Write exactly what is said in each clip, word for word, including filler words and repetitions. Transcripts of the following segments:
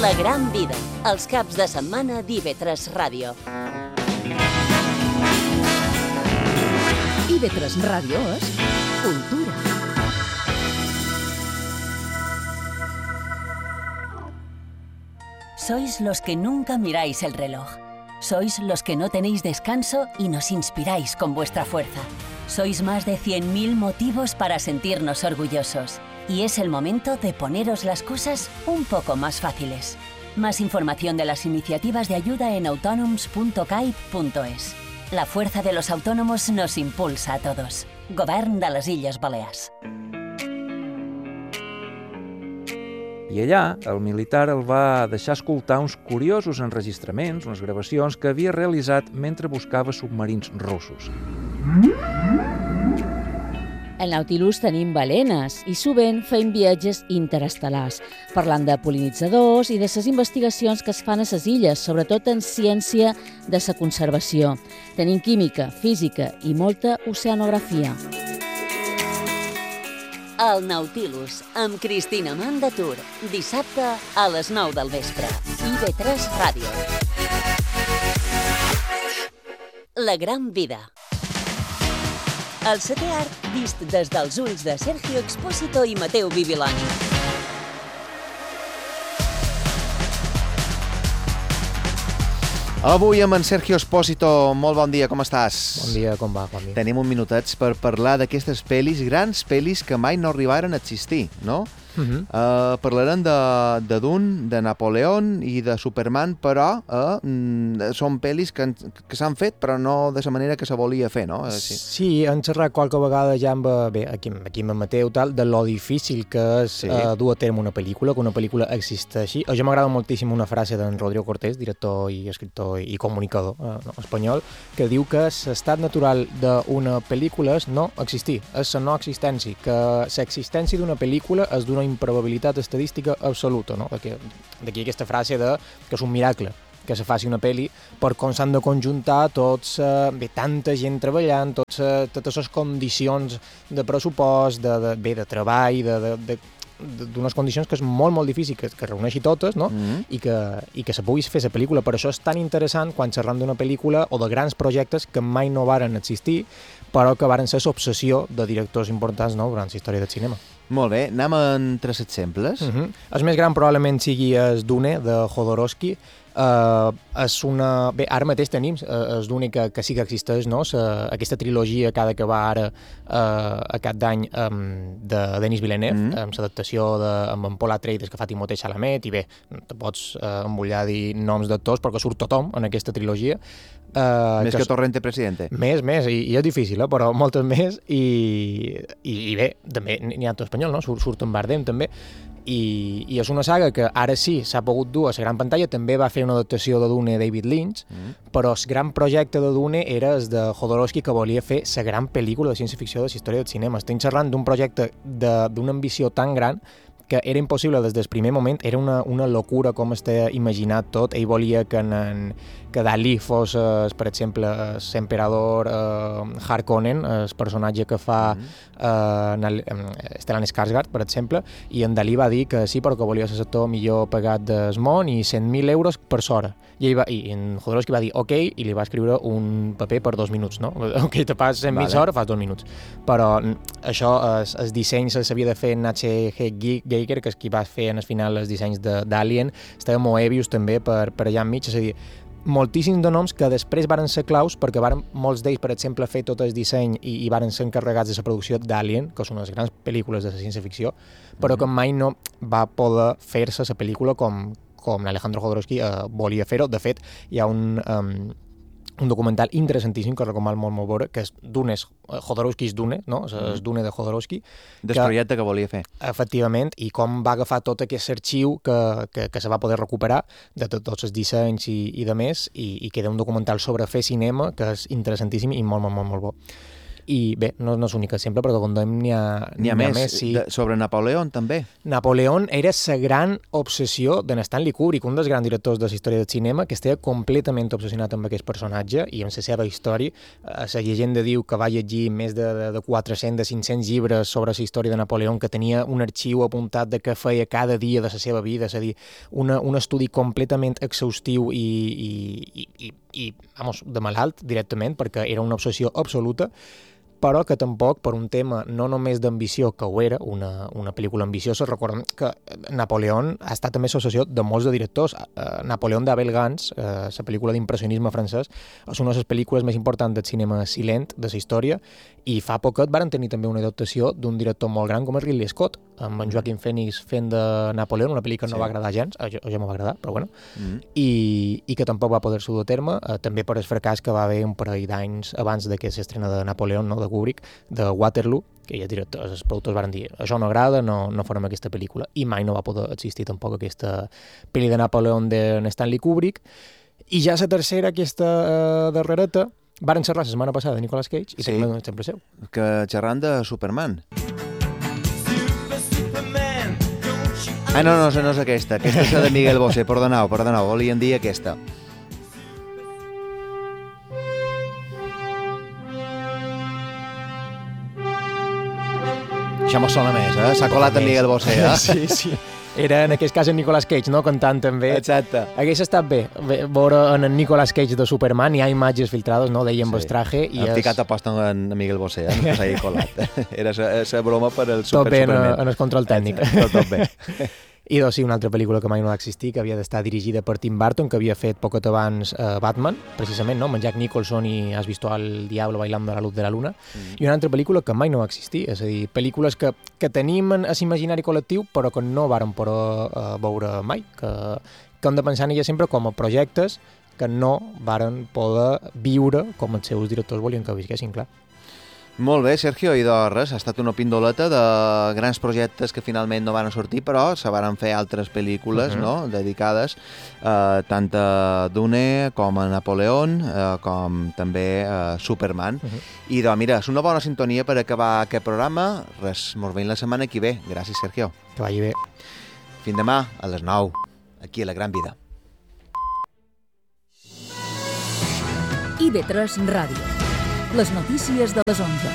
La gran vida, els caps de setmana d'I V tres Ràdio. I V tres Ràdio és cultura. Sois los que nunca miráis el reloj. Sois los que no tenéis descanso y nos inspiráis con vuestra fuerza. Sois más de cien mil motivos para sentirnos orgullosos. Y es el momento de poneros las cosas un poco más fáciles. Más información de las iniciativas de ayuda en autonoms punto caib punto es. La fuerza de los autónomos nos impulsa a todos. Govern de les Illes Balears. I allà, el militar el va deixar escoltar uns curiosos enregistraments, unes gravacions que havia realitzat mentre buscava submarins russos. Al Nautilus tenim balenes i sovint fem viatges interestel·lars, parlant de pol·linitzadors i de les investigacions que es fan a les illes, sobretot en ciència de la conservació. Tenim química, física i molta oceanografia. El Nautilus, amb Cristina Mandatur, dissabte a les nou del vespre. I V tres Ràdio. La gran vida. El setè art vist des dels ulls de Sergio Expósito i Mateu Bibiloni. Avui amb en Sergio Expósito, molt bon dia, com estàs? Bon dia, com va? Bon dia. Tenim un minutets per parlar d'aquestes pel·lis, grans pel·lis que mai no arribaren a existir, no? Uh-huh. Uh, parlarem de, de Dune, de Napoleón i de Superman, però uh, mm, són pel·lis que, que s'han fet, però no de la manera que se volia fer, no? Sí, sí hem xerrat qualque vegada ja amb, bé, aquí, aquí amb Mateu, tal, de lo difícil que és sí. uh, dur a terme una pel·lícula, que una pel·lícula existeixi. A jo m'agrada moltíssim una frase d'en Rodrigo Cortés, director i escriptor i comunicador uh, no, espanyol, que diu que l'estat natural d'una pel·lícula és no existir, és la no existència, que l'existència d'una pel·lícula és d'una improbabilitat estadística absoluta, no? D'aquí, d'aquí aquesta frase de que és un miracle que se faci una pel·li per com s'han de conjuntar tots, eh, bé, tanta gent treballant, tots, eh, totes les condicions de pressupost, de, de, bé, de treball, de, de, de d'unes condicions que és molt, molt difícil que, que reuneixi totes, no? Mm-hmm. I, que, i que se pugui fer la pel·lícula. Per això és tan interessant quan xerram d'una pel·lícula o de grans projectes que mai no varen existir, però que varen ser l'obsessió de directors importants, no?, durant la història del cinema. Molt bé, anem amb tres exemples. Uh-huh. El més gran probablement sigui el Dune, de Jodorowsky. Uh, és una... Bé, ara mateix tenim uh, el Dune que, que sí que existeix, no? Sa, aquesta trilogia que ha d'acabar ara uh, aquest any um, de Denis Villeneuve, mm-hmm. amb l'adaptació de, amb en Paul Atreides que fa Timothée Chalamet, i bé, te pots uh, embullar a dir noms d'actors perquè surt tothom en aquesta trilogia. Uh, més que, que Torrente Presidente. Més, més, i, i és difícil, eh? Però moltes més, i, i, i bé, també n'hi ha tot espanyol, no? Surt, surt en Bardem, també, i, i és una saga que ara sí s'ha pogut dur a la gran pantalla, també va fer una adaptació de Dune David Lynch, mm. però el gran projecte de Dune era el de Jodorowsky, que volia fer la gran pel·lícula de ciència-ficció de la història del cinema. Estem xerrant d'un projecte d'una ambició tan gran que era impossible des del primer moment, era una, una locura com està imaginat tot. Ell volia que, en, que Dalí fos, eh, per exemple, l'emperador eh, Harkonnen, el personatge que fa mm-hmm. eh, Stellan Skarsgård, per exemple, i en Dalí va dir que sí, però que volia ser l'actor millor pagat del món i cent mil euros per hora. I, ell va, i en Jodorowsky va dir ok, i li va escriure un paper per dos minuts, no? Ok, te pas cent mil vale. Hores, fas dos minuts. Però això, els, els dissenys s'havia de fer Nache Geiger, que és qui va fer en el final els dissenys d'Alien, estava Moebius també per, per allà enmig, és a dir, moltíssims de noms que després varen ser claus perquè varen molts d'ells, per exemple, fer tot el disseny i, i varen ser encarregats de la producció d'Alien, que són unes grans pel·lícules de la ciència-ficció, però que mai no va poder fer-se la pel·lícula com, com l'Alejandro Jodorowsky eh, volia fer-ho. De fet, hi ha un... Um, un documental interessantíssim que recomano molt, molt veure, que és Dune, Jodorowsky's Dune, no? És Dune de Jodorowsky. Del projecte que volia fer. Efectivament, i com va agafar tot aquest arxiu que, que, que se va poder recuperar de tot, tots els dissenys i, i de més, i, i queda un documental sobre fer cinema que és interessantíssim i molt, molt, molt, molt bo. I bé, no, no és l'únic exemple, però com dèiem n'hi ha, N'hi ha, n'hi ha més, més sí. de, sobre Napoleon també. Napoleon era la gran obsessió d'en Stanley Kubrick, un dels grans directors de la història del cinema, que estava completament obsessionat amb aquest personatge i amb la seva història. La llegenda diu que va llegir més de, de, de quatre-cents, de cinc-cents llibres sobre la història de Napoleon, que tenia un arxiu apuntat de què feia cada dia de la seva vida, és a dir, una, un estudi completament exhaustiu i, i, i, i, i vamos, de malalt directament, perquè era una obsessió absoluta, però que tampoc, per un tema no només d'ambició, que ho era, una, una pel·lícula ambiciosa, recordem que Napoleon ha estat també l'obsessió de molts de directors. Uh, Napoleon d'Abel Gance, uh, la pel·lícula d'impressionisme francès, és una de les pel·lícules més importants del cinema silent de la història, i fa poquet varen tenir també una adaptació d'un director molt gran com és Ridley Scott, amb en Joaquin Phoenix fent de Napoleon, una pel·lícula que no sí. va agradar gens, o ja, ja m'ho va agradar, però bueno, mm. i, i que tampoc va poder-se dur a terme, uh, també per el fracàs que va haver un parell d'anys abans de que s'estrena de Napoleon, no, de Kubrick, de Waterloo, que ja directors, els productors van dir això no agrada, no, no farem aquesta pel·lícula, i mai no va poder existir tampoc aquesta pel·li de Napoleon de Stanley Kubrick. I ja la tercera, aquesta uh, darrereta, varen xerrar la setmana passada de Nicolas Cage, i sí. també un exemple seu. Que xerrant de Superman. Ah, no, no, no és aquesta. Aquesta és la de Miguel Bosé. Perdoneu, perdoneu, volien dir aquesta. Això mos sona més, eh? S'ha colat en Miguel Bosé, eh? Sí, sí. Era en aquest cas en Nicolas Cage, no? Cantant també. Exacte. Hagués estat bé veure en en Nicolas Cage de Superman, hi ha imatges filtrades, no? Deia amb sí. el traje. I hem és... ficat a posta en Miguel Bosé, eh? No s'hagi colat. Era la broma per el Super Tot bé Superman. en el control tècnic. Tot, tot bé. I doncs sí, una altra pel·lícula que mai no va existir, que havia d'estar dirigida per Tim Burton, que havia fet poquet abans eh, Batman, precisament, no? Amb Jack Nicholson i Has visto al diablo bailando a la luz de la luna, mm. i una altra pel·lícula que mai no va existir, és a dir, pel·lícules que, que tenim en l'imaginari col·lectiu però que no varen poder eh, veure mai, que, que hem de pensar en ella sempre com a projectes que no varen poder viure com els seus directors volien que visquessin, clar. Molt bé, Sergio, i doncs res, ha estat una pindoleta de grans projectes que finalment no van sortir, però se van fer altres pel·lícules, uh-huh. no?, dedicades eh, tant a Dune com a Napoleon, eh, com també a Superman. Uh-huh. I doncs mira, és una bona sintonia per acabar aquest programa. Res, mos veiem la setmana que ve. Gràcies, Sergio. Que vagi bé. Fins demà a les nou, aquí a La Gran Vida. I ve tres Ràdio. Les notícies de les onze.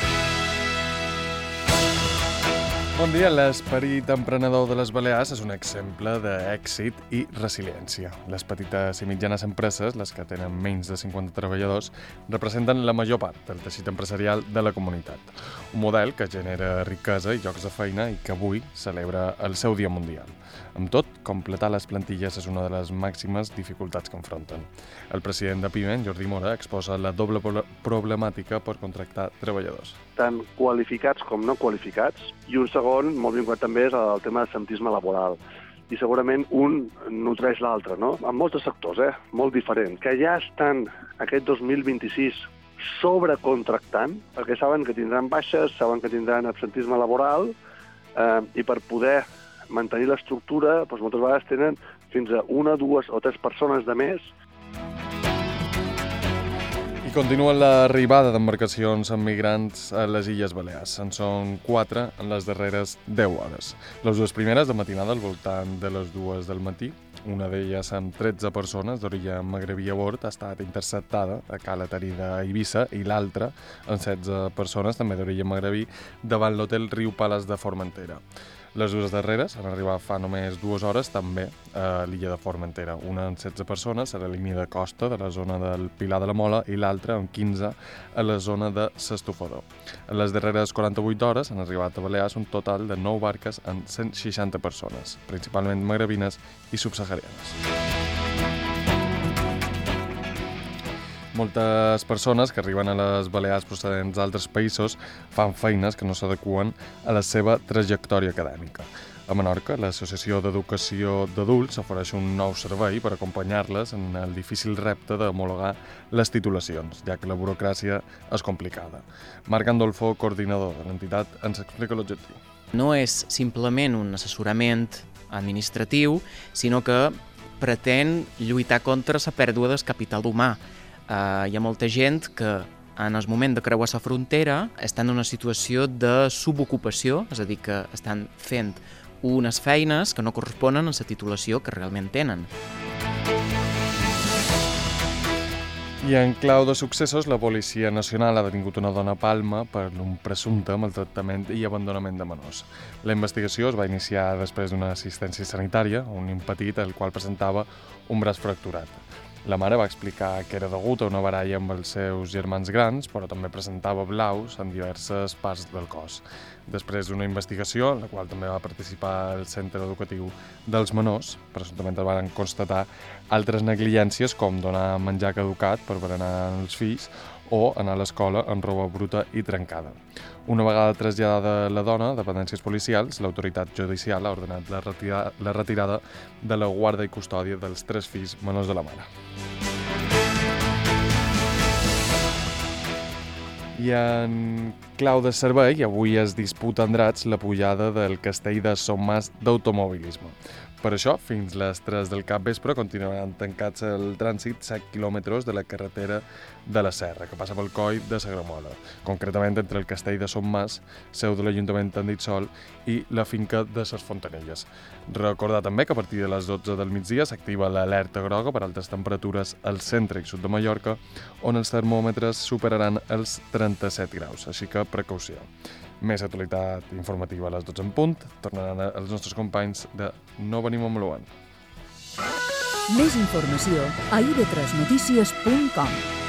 Bon dia. L'esperit emprenedor de les Balears és un exemple d'èxit i resiliència. Les petites i mitjanes empreses, les que tenen menys de cinquanta treballadors, representen la major part del teixit empresarial de la comunitat. Un model que genera riquesa i llocs de feina i que avui celebra el seu Dia Mundial. Amb tot, completar les plantilles és una de les màximes dificultats que enfronten. El president de Pime, Jordi Mora, exposa la doble problemàtica per contractar treballadors. Tant qualificats com no qualificats, i un segon, molt vinculat també, és el tema de absentisme laboral. I segurament un nutreix l'altre, no? En molts sectors, eh? Molt diferents, que ja estan aquest dos mil vint-i-sis sobrecontractant, perquè saben que tindran baixes, saben que tindran absentisme laboral, eh, i per poder mantenir l'estructura, doncs moltes vegades tenen fins a una, dues o tres persones de més. I continua l'arribada d'embarcacions amb migrants a les Illes Balears. En són quatre en les darreres deu hores. Les dues primeres de matinada al voltant de les dues del matí. Una d'elles amb tretze persones d'origen magrebí a bord ha estat interceptada a Cala Tarida, Eivissa, i l'altra amb setze persones també d'origen magrebí davant l'hotel Riu Pales de Formentera. Les dues darreres han arribat fa només dues hores també a l'illa de Formentera. Una amb setze persones a la línia de costa de la zona del Pilar de la Mola i l'altra amb quinze a la zona de s'Estofador. En les darreres quaranta-vuit hores han arribat a Balears un total de nou barques amb cent seixanta persones, principalment magrebines i subsaharianes. Moltes persones que arriben a les Balears procedents d'altres països fan feines que no s'adeqüen a la seva trajectòria acadèmica. A Menorca, l'Associació d'Educació d'Adults ofereix un nou servei per acompanyar-les en el difícil repte d'homologar les titulacions, ja que la burocràcia és complicada. Marc Andolfo, coordinador de l'entitat, ens explica l'objectiu. No és simplement un assessorament administratiu, sinó que pretén lluitar contra la pèrdua del capital humà. Uh, hi ha molta gent que en el moment de creuar la frontera estan en una situació de subocupació, és a dir, que estan fent unes feines que no corresponen a la titulació que realment tenen. I en clau de successos, la Policia Nacional ha detingut una dona a Palma per un presumpte maltractament i abandonament de menors. La investigació es va iniciar després d'una assistència sanitària, un nen petit el qual presentava un braç fracturat. La mare va explicar que era degut a una baralla amb els seus germans grans, però també presentava blaus en diverses parts del cos. Després d'una investigació, en la qual també va participar el centre educatiu dels menors, presumptament es van constatar altres negligències com donar menjar caducat per berenar als fills o anar a l'escola amb roba bruta i trencada. Una vegada traslladada la dona a dependències policials, l'autoritat judicial ha ordenat la, retira la retirada de la guarda i custòdia dels tres fills menors de la mare. I en clau de servei, avui es disputa a Andratx la pujada del castell de Son Mas d'automobilisme. Per això, fins les tres del capvespre continuaran tancats el trànsit set quilòmetres de la carretera de la Serra, que passa pel coll de Sagramola, concretament entre el castell de Son Mas, seu de l'Ajuntament d'Anditsol, i la finca de ses Fontanelles. Recordar també que a partir de les dotze del migdia s'activa l'alerta groga per altes temperatures al centre i sud de Mallorca, on els termòmetres superaran els trenta-set graus, així que precaució. Més actualitat informativa a les dotze en punt. Tornaran els nostres companys de No venim amb l'O A N. Més informació a i ve tres notícies punt com.